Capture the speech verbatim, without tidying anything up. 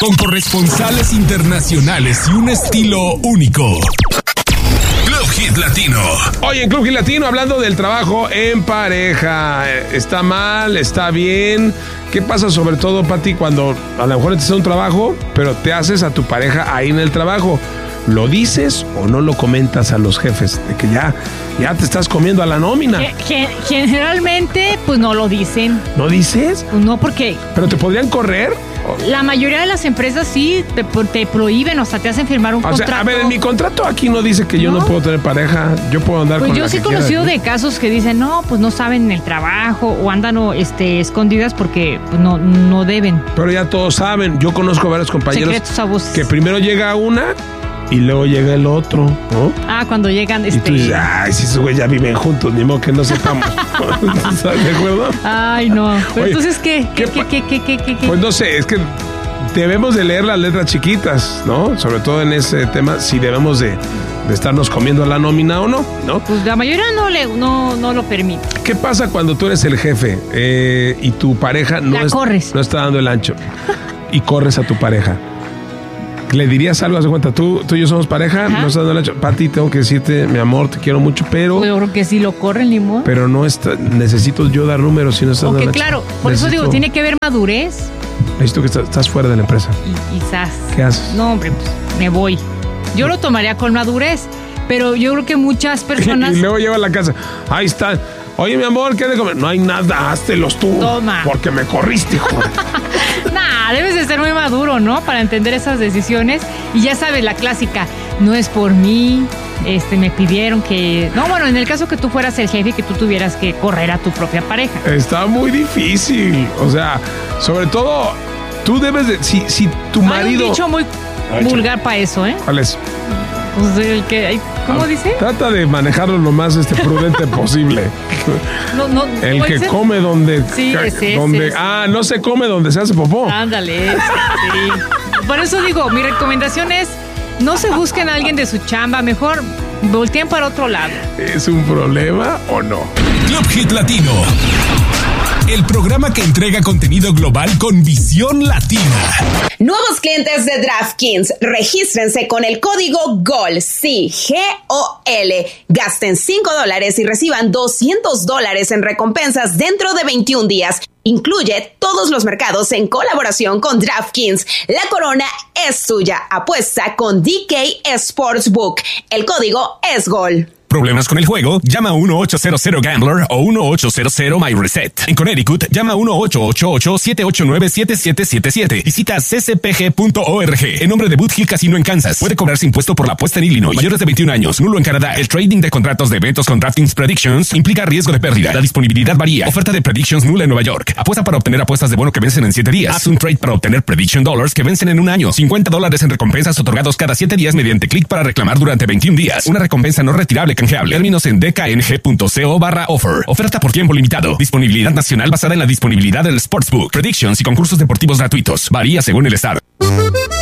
con corresponsales internacionales y un estilo único. Club Hit Latino. Oye, en Club Hit Latino, hablando del trabajo en pareja, ¿está mal? ¿Está bien? ¿Qué pasa sobre todo, Pati, cuando a lo mejor te haces un trabajo, pero te haces a tu pareja ahí en el trabajo? ¿Lo dices o no lo comentas a los jefes? De que ya, ya te estás comiendo a la nómina. Gen- generalmente, pues no lo dicen. ¿No dices? Pues no, porque... ¿Pero te podrían correr? La mayoría de las empresas sí te, te prohíben, o sea, te hacen firmar un o contrato. Sea, a ver, en mi contrato aquí no dice que yo no, no puedo tener pareja. Yo puedo andar pues con yo la sí he que conocido quiera. de casos que dicen, no, pues no saben el trabajo o andan o, este, escondidas porque pues, no, no deben. Pero ya todos saben. Yo conozco varios compañeros Secretos a voces. que primero llega una y luego llega el otro, ¿no? Ah, cuando llegan... Este... Y tú dices, ay, si esos güeyes ya viven juntos, ni modo que no sepamos. ¿Estás de acuerdo? Ay, no. Pero Oye, entonces, ¿qué? ¿Qué, ¿qué, qué, qué, qué, qué, qué? Pues no sé, es que debemos de leer las letras chiquitas, ¿no? Sobre todo en ese tema, si debemos de, de estarnos comiendo la nómina o no, ¿no? Pues la mayoría no, le, no, no lo permite. ¿Qué pasa cuando tú eres el jefe eh, y tu pareja no, La es, corres. no está dando el ancho y corres a tu pareja? ¿Le dirías algo? Haz de cuenta, tú, tú y yo somos pareja, Ajá. no estás dando el ancho. Pati, tengo que decirte, mi amor, te quiero mucho, pero... Yo creo que si lo corren, limón. Pero no está, necesito yo dar números si no estás Ok, dando el ancho. claro. Por necesito, eso digo, tiene que haber madurez. Necesito que estás, estás fuera de la empresa. Y quizás... ¿Qué haces? No, hombre, pues me voy. Yo lo tomaría con madurez, pero yo creo que muchas personas... Y luego lleva a la casa. Ahí está. Oye, mi amor, ¿qué hay de comer? No hay nada, háztelos tú. Toma. Porque me corriste, hijo. Nah, debes de ser muy maduro, ¿no? Para entender esas decisiones. Y ya sabes, la clásica, no es por mí, este, me pidieron que... No, bueno, en el caso que tú fueras el jefe y que tú tuvieras que correr a tu propia pareja. Está muy difícil. O sea, sobre todo, tú debes de... Si, si tu marido... Hay un dicho muy Ay, vulgar para eso, ¿eh? ¿Cuál es? Pues el que... ¿Cómo dice? Trata de manejarlo lo más este, prudente posible. No, no, El ¿cómo que dice? come donde... Sí, ese, donde ese. Ah, no se come donde se hace popó. Ándale, sí. Por eso digo, mi recomendación es no se busquen a alguien de su chamba, mejor volteen para otro lado. ¿Es un problema o no? Club Hit Latino. El programa que entrega contenido global con visión latina. Nuevos clientes de DraftKings, regístrense con el código GOL, sí, G O L. Gasten cinco dólares y reciban doscientos dólares en recompensas dentro de veintiún días. Incluye todos los mercados en colaboración con DraftKings. La corona es suya. Apuesta con D K Sportsbook. El código es GOL. ¿Problemas con el juego? Llama a uno ocho cero cero Gambler o uno ocho cero cero My Reset. En Connecticut, llama a uno ocho ocho ocho siete ocho nueve siete siete siete siete. Visita c c p g punto org. En nombre de Boot Hill Casino en Kansas. Puede cobrarse impuesto por la apuesta en Illinois. Mayores de veintiún años. Nulo en Canadá. El trading de contratos de eventos con DraftKings Predictions implica riesgo de pérdida. La disponibilidad varía. Oferta de Predictions nula en Nueva York. Apuesta para obtener apuestas de bono que vencen en siete días. Haz un trade para obtener Prediction Dollars que vencen en un año. cincuenta dólares en recompensas otorgados cada siete días mediante clic para reclamar durante veintiún días. Una recompensa no retirable canjeable. Términos en d k n g punto co barra offer. Oferta por tiempo limitado. Disponibilidad nacional basada en la disponibilidad del Sportsbook. Predictions y concursos deportivos gratuitos. Varía según el estado.